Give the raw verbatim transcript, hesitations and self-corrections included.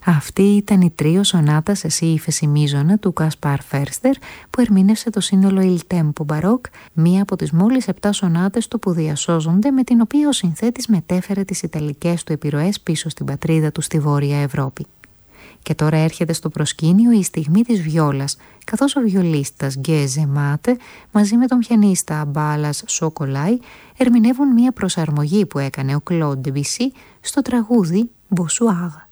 Αυτή ήταν η τρίο σονάτα σε σι ύφεση μείζωνα του Κάσπαρ Φέρστερ που ερμήνευσε το σύνολο Il Tempo Baroque, μία από τις μόλις επτά σονάτες του που διασώζονται, με την οποία ο συνθέτης μετέφερε τις ιταλικές του επιρροές πίσω στην πατρίδα του στη Βόρεια Ευρώπη. Και τώρα έρχεται στο προσκήνιο η στιγμή της βιόλας, καθώς ο βιολίστας Γκέζε Μάτε μαζί με τον πιανίστα Μπάλας Σοκολάι ερμηνεύουν μία προσαρμογή που έκανε ο Κλοντ Ντεμπισί στο τραγούδι Bonsoir.